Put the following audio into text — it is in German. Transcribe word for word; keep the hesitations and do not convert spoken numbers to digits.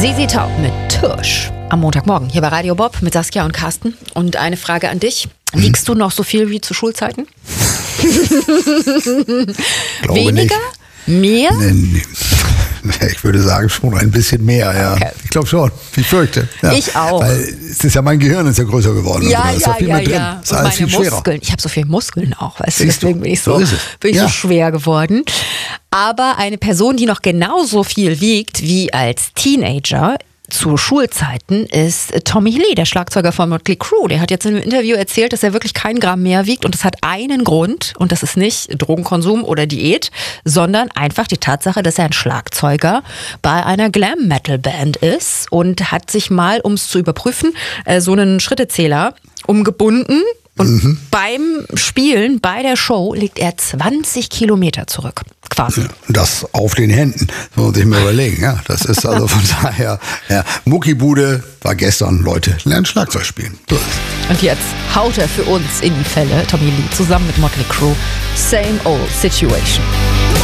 Sisi Top mit Tusch. Am Montagmorgen hier bei Radio Bob mit Saskia und Carsten. Und eine Frage an dich. Wiegst du noch so viel wie zu Schulzeiten? Weniger? Nicht. Mehr? Nee, nee. Ich würde sagen, schon ein bisschen mehr, ja. Okay. Ich glaube schon. Ich fürchte. Ja. Ich auch. Weil es ist ja mein Gehirn ist ja größer geworden. Ja, da ist ja, viel ja, mehr drin. ja. Ist Und alles meine viel schwerer. Muskeln. Ich habe so viel Muskeln auch, weißt du, Siehst du? deswegen bin ich so, So ist es. bin ich Ja. so schwer geworden. Aber eine Person, die noch genauso viel wiegt wie als Teenager zu Schulzeiten, ist Tommy Lee, der Schlagzeuger von Motley Crue. Der hat jetzt in einem Interview erzählt, dass er wirklich kein Gramm mehr wiegt und das hat einen Grund und das ist nicht Drogenkonsum oder Diät, sondern einfach die Tatsache, dass er ein Schlagzeuger bei einer Glam-Metal-Band ist und hat sich mal, um es zu überprüfen, äh, so einen Schrittezähler umgebunden. Und mhm. beim Spielen, bei der Show, legt er zwanzig Kilometer zurück, quasi. Ja, das auf den Händen, das muss man sich mal überlegen. Ja, das ist also von daher, ja, Muckibude war gestern, Leute, lernen Schlagzeug spielen. So ist es. Und jetzt haut er für uns in die Fälle, Tommy Lee, zusammen mit Motley Crue, Same Old Situation.